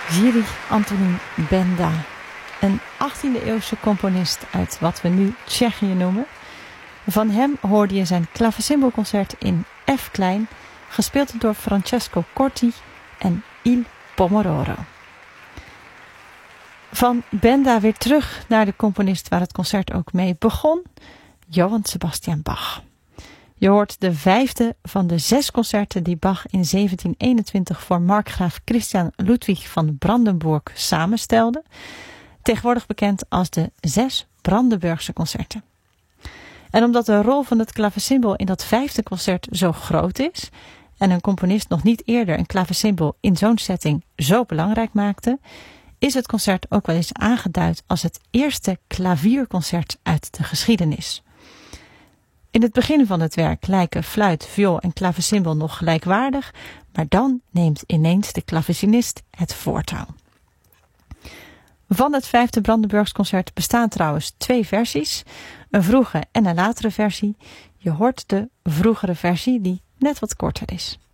Jiří Antonín Benda, een 18e-eeuwse componist uit wat we nu Tsjechië noemen. Van hem hoorde je zijn klavecimbelconcert in F klein, gespeeld door Francesco Corti en Il Pomodoro. Van Benda weer terug naar de componist waar het concert ook mee begon, Johann Sebastian Bach. Je hoort de 5e van de 6 concerten die Bach in 1721 voor markgraaf Christian Ludwig van Brandenburg samenstelde, tegenwoordig bekend als de 6 Brandenburgse concerten. En omdat de rol van het klavecimbal in dat 5e concert zo groot is en een componist nog niet eerder een klavecimbal in zo'n setting zo belangrijk maakte, is het concert ook wel eens aangeduid als het eerste klavierconcert uit de geschiedenis. In het begin van het werk lijken fluit, viool en klavecimbal nog gelijkwaardig, maar dan neemt ineens de klavecinist het voortouw. Van het 5e Brandenburgs concert bestaan trouwens 2 versies, een vroege en een latere versie. Je hoort de vroegere versie die net wat korter is.